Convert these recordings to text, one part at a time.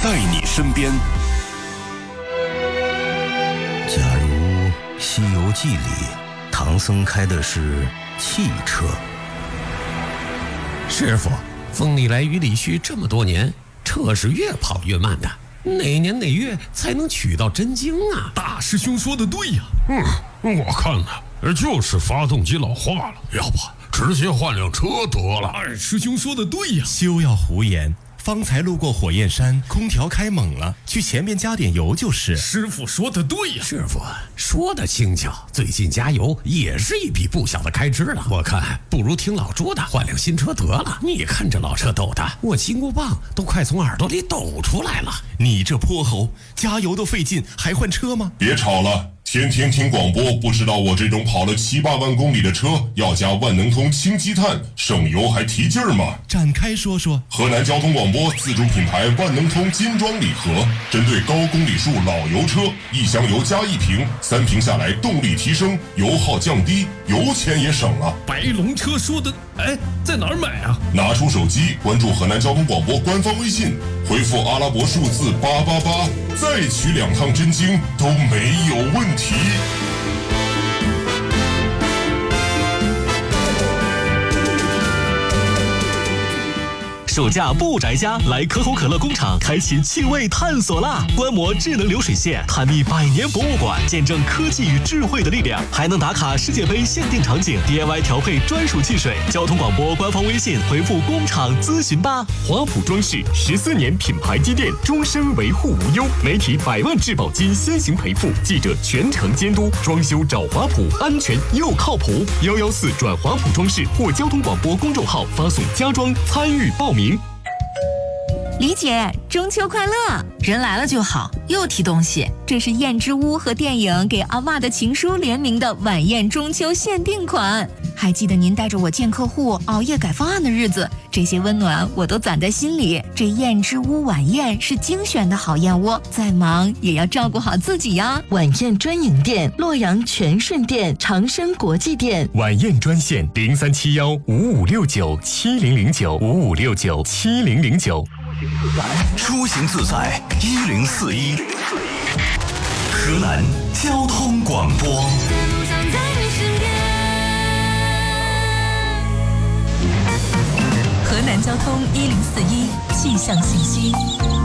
在你身边。 假如《西游记》里唐僧开的是汽车， 师傅，风里来雨里去这么多年，车是越跑越慢的，哪年哪月才能取到真经啊？ 大师兄说的对呀。我看呢，就是发动机老化了，要不直接换辆车得了。二师兄说的对呀。 休要胡言，方才路过火焰山，空调开猛了，去前面加点油就是。 师傅说的对呀。 师傅说的轻巧，最近加油也是一笔不小的开支了。我看不如听老朱的，换辆新车得了。你看这老车抖的，我金箍棒都快从耳朵里抖出来了。 你这泼猴，加油都费劲，还换车吗？ 别吵了。天天听广播，不知道我这种跑了7、8万公里的车要加万能通氢积碳，省油还提劲儿吗？ 展开说说。 河南交通广播自主品牌万能通金装礼盒，针对高公里数老油车，1箱油加1瓶，3瓶下来动力提升，油耗降低，油钱也省了。 白龙车说的，在哪儿买啊？ 拿出手机关注河南交通广播官方微信，回复阿拉伯数字888，再取2趟真经都没有问题。 暑假不宅家，来可口可乐工厂开启趣味探索啦！观摩智能流水线，探秘100年博物馆，见证科技与智慧的力量，还能打卡世界杯限定场景， DIY 调配专属汽水。交通广播官方微信回复工厂咨询吧。华普装饰14年品牌积淀，终身维护无忧，媒体100万质保金先行赔付，记者全程监督，装修找华普，安全又靠谱。114转华普装饰或交通广播公众号发送家装参与报名。 李姐，中秋快乐！ 人来了就好，又提东西。 这是燕之屋和电影给阿嬷的情书联名的晚宴中秋限定款。还记得您带着我见客户、熬夜改方案的日子，这些温暖我都攒在心里。这燕之屋晚宴是精选的好燕窝，再忙也要照顾好自己呀。 晚宴专营店：洛阳全顺店、长生国际店。 晚宴专线03715569700955697009。 出行自在1041，河南交通广播。 河南交通1041气象信息。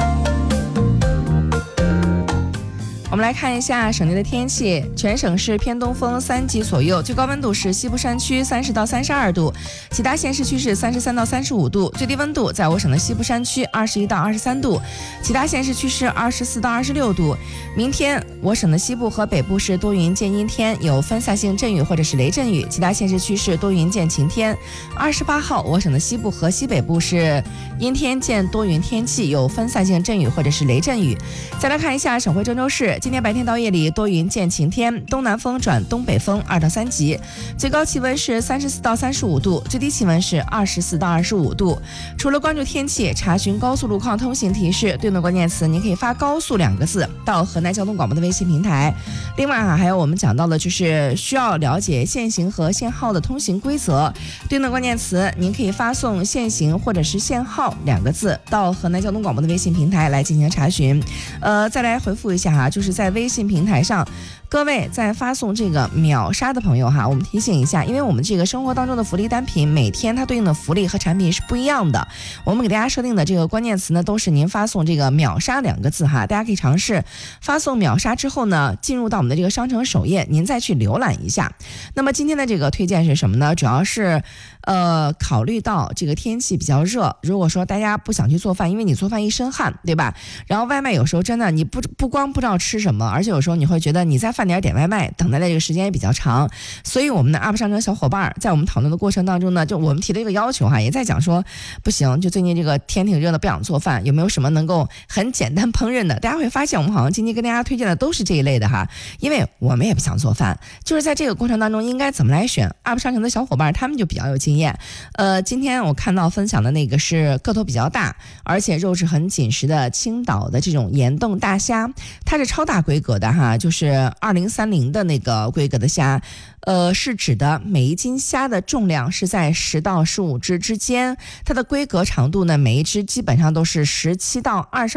我们来看一下省内的天气，全省是偏东风3级左右，最高温度是西部山区30到32度，其他县市区是33到35度，最低温度在我省的西部山区21到23度，其他县市区是24到26度。明天我省的西部和北部是多云见阴天，有分散性阵雨或者是雷阵雨，其他县市区是多云见晴天。28号我省的西部和西北部是阴天见多云天气，有分散性阵雨或者是雷阵雨。再来看一下省会郑州市，今天白天到夜里多云见晴天，东南风转东北风2到3级，最高气温是34到35度，最低气温是24到25度。除了关注天气，查询高速路况通行提示，对应的关键词您可以发高速2个字到河南交通广播的微信平台。另外还有我们讲到的就是需要了解限行和限号的通行规则，对应的关键词您可以发送限行或者是限号2个字到河南交通广播的微信平台来进行查询。再来回复一下哈，就是在微信平台上，各位在发送这个秒杀的朋友哈，我们提醒一下，因为我们这个生活当中的福利单品每天它对应的福利和产品是不一样的，我们给大家设定的这个关键词呢，都是您发送这个秒杀2个字哈，大家可以尝试发送秒杀之后呢，进入到我们的这个商城首页，您再去浏览一下。那么今天的这个推荐是什么呢？主要是考虑到这个天气比较热，如果说大家不想去做饭，因为你做饭一身汗，对吧？然后外卖有时候真的你不光不知道吃什么，而且有时候你会觉得你在饭点点外卖，等待的这个时间也比较长。所以我们的 UP 商城小伙伴在我们讨论的过程当中呢，就我们提了一个要求哈，也在讲说不行，就最近这个天挺热的，不想做饭，有没有什么能够很简单烹饪的？大家会发现我们好像今天跟大家推荐的都是这一类的哈，因为我们也不想做饭，就是在这个过程当中应该怎么来选 UP 商城的小伙伴他们就比较有经验。今天我看到分享的那个是个头比较大，而且肉质很紧实的青岛的这种岩冻大虾，它是超大规格的哈，就是2030的那个规格的虾，是指的每一斤虾的重量是在10到15只之间，它的规格长度呢，每一只基本上都是17到22